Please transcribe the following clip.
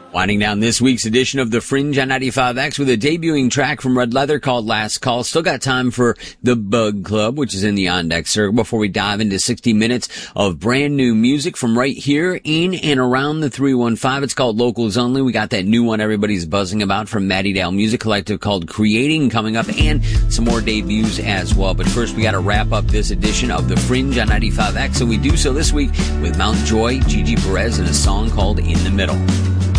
Winding down this week's edition of The Fringe on 95X with a debuting track from Red Leather called Last Call. Still got time for The Bug Club, which is in the On Deck Circle, before we dive into 60 minutes of brand new music from right here in and around the 315. It's called Locals Only. We got that new one everybody's buzzing about from Maddie Dale Music Collective called Creating coming up, and some more debuts as well. But first, we got to wrap up this edition of The Fringe on 95X, so we do so this week with Mount Joy, Gigi Perez, and a song called In the Middle.